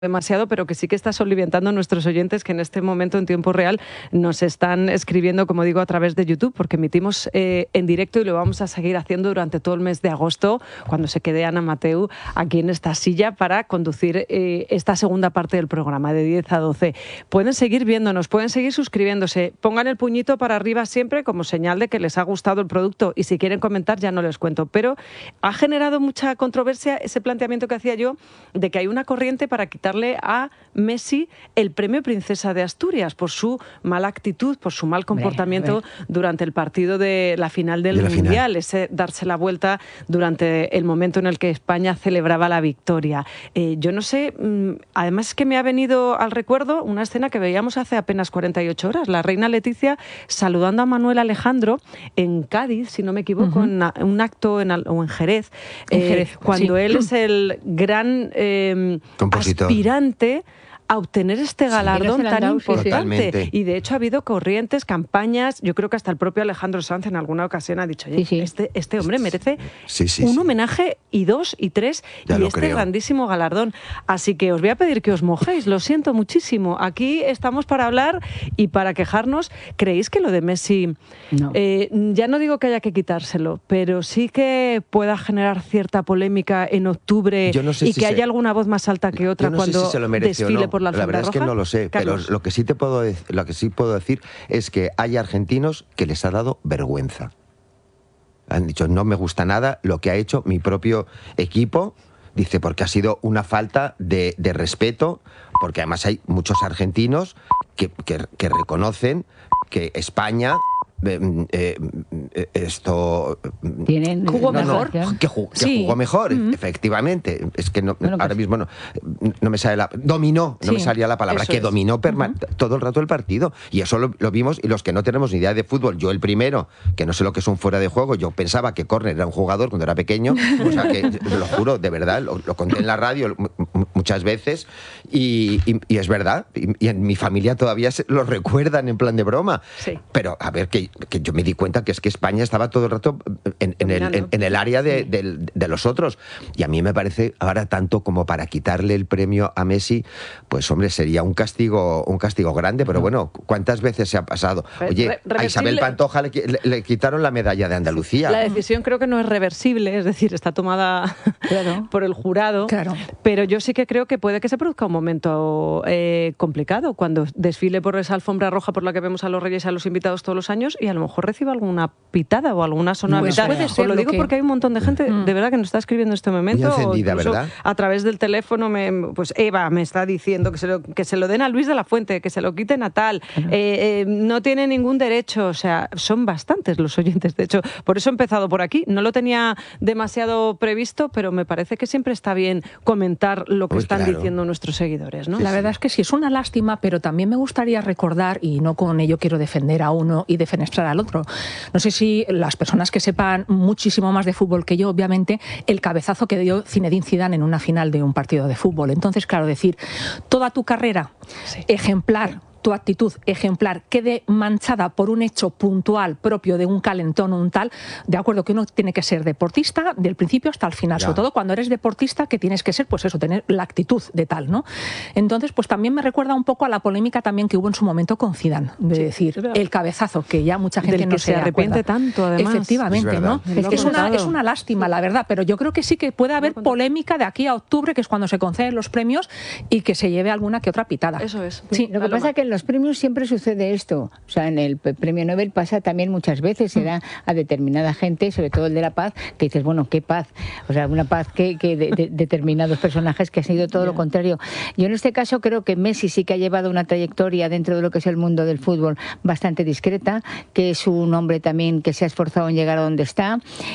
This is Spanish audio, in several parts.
demasiado, pero que sí que está soliviantando a nuestros oyentes que en este momento en tiempo real nos están escribiendo, como digo, a través de YouTube, porque emitimos en directo y lo vamos a seguir haciendo durante todo el mes de agosto, cuando se quede Ana Mateu aquí en esta silla para conducir esta segunda parte del programa de 10 a 12. Pueden seguir viéndonos, pueden seguir suscribiéndose, pongan el puñito para arriba siempre como señal de que les ha gustado el producto, y si quieren comentar ya no les cuento, pero ha generado mucha controversia ese planteamiento que hacía yo de que hay una corriente para quitarle a Messi el premio Princesa de Asturias por su mala actitud, por su mal comportamiento durante el partido de la final del Mundial, ese darse la vuelta durante el momento en el que España celebraba la victoria. Yo no sé, además es que me ha venido al recuerdo una escena que veíamos hace apenas 48 horas, la reina Leticia saludando a Manuel Alejandro en Cádiz, si no me equivoco, en un acto o en Jerez, cuando él es el gran aspirante a obtener este galardón tan importante. Y de hecho ha habido corrientes, campañas, yo creo que hasta el propio Alejandro Sanz en alguna ocasión ha dicho, oye, este hombre merece un homenaje y 2 y 3 y este grandísimo galardón. Así que os voy a pedir que os mojéis, lo siento muchísimo. Aquí estamos para hablar y para quejarnos. ¿Creéis que lo de Messi, ya no digo que haya que quitárselo, pero sí que pueda generar cierta polémica en octubre y que haya alguna voz más alta que otra cuando desfile por la verdad es que no lo sé, Carlos. Pero lo que sí puedo decir es que hay argentinos que les ha dado vergüenza. Han dicho, no me gusta nada lo que ha hecho mi propio equipo, dice, porque ha sido una falta de respeto, porque además hay muchos argentinos que reconocen que España jugó mejor. Que jugó mejor, efectivamente. Es que ahora mismo no me sale dominó, no me salía la palabra, que dominó todo el rato el partido. Y eso lo vimos, y los que no tenemos ni idea de fútbol, yo el primero, que no sé lo que es un fuera de juego, yo pensaba que córner era un jugador cuando era pequeño, o sea que, lo juro, de verdad, lo conté en la radio muchas veces, y es verdad, y en mi familia todavía lo recuerdan en plan de broma. Pero, a ver, que yo me di cuenta que es que España estaba todo el rato en el área de los otros. Y a mí me parece ahora tanto como para quitarle el premio a Messi, pues hombre, sería un castigo grande, pero bueno, ¿cuántas veces se ha pasado? Oye, a Isabel Pantoja le quitaron la medalla de Andalucía. La decisión creo que no es reversible, es decir, está tomada por el jurado, pero yo sí que creo que puede que se produzca un momento complicado cuando desfile por esa alfombra roja por la que vemos a los reyes y a los invitados todos los años, y a lo mejor reciba alguna pitada o alguna sonora pitada. Os lo digo porque hay un montón de gente de verdad que nos está escribiendo en este momento, muy encendida, ¿verdad? A través del teléfono, pues Eva me está diciendo que se lo den a Luis de la Fuente, que se lo quiten a tal, no tiene ningún derecho. O sea, son bastantes los oyentes, de hecho, por eso he empezado por aquí. No lo tenía demasiado previsto, pero me parece que siempre está bien comentar lo que están diciendo nuestros seguidores, ¿no? La verdad es que sí, es una lástima, pero también me gustaría recordar, y no con ello quiero defender a uno y defenestrar al otro. No sé si las personas que sepan muchísimo más de fútbol que yo, obviamente, el cabezazo que dio Zinedine Zidane en una final de un partido de fútbol. Entonces, claro, decir, toda tu carrera ejemplar, tu actitud ejemplar quede manchada por un hecho puntual propio de un calentón o un tal, de acuerdo que uno tiene que ser deportista del principio hasta el final, sobre todo cuando eres deportista, que tienes que ser, pues eso, tener la actitud de tal, ¿no? Entonces, pues también me recuerda un poco a la polémica también que hubo en su momento con Zidane, de decir, el cabezazo, que ya mucha gente no se arrepiente tanto, además. Efectivamente, ¿no? Es una lástima, la verdad, pero yo creo que sí que puede haber polémica de aquí a octubre, que es cuando se conceden los premios, y que se lleve alguna que otra pitada. Eso es. Sí, lo que pasa es que en los premios siempre sucede esto. O sea, en el premio Nobel pasa también muchas veces, se da a determinada gente, sobre todo el de la paz, que dices, bueno, ¿qué paz? O sea, una paz que de determinados personajes que ha sido todo lo contrario. Yo en este caso creo que Messi sí que ha llevado una trayectoria dentro de lo que es el mundo del fútbol bastante discreta, que es un hombre también que se ha esforzado en llegar a donde está,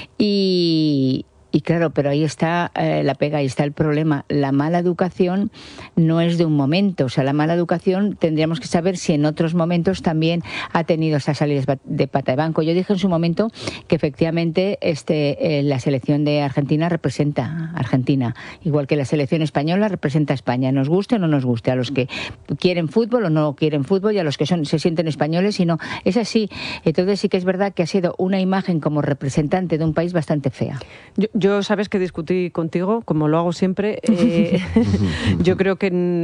y claro, pero ahí está la pega, ahí está el problema. La mala educación no es de un momento. O sea, la mala educación tendríamos que saber si en otros momentos también ha tenido esas salidas de pata de banco. Yo dije en su momento que efectivamente la selección de Argentina representa a Argentina, igual que la selección española representa a España. Nos guste o no nos guste, a los que quieren fútbol o no quieren fútbol, y a los que se sienten españoles y no. Es así. Entonces sí que es verdad que ha sido una imagen como representante de un país bastante fea. Yo Yo sabes que discutí contigo, como lo hago siempre. Yo creo que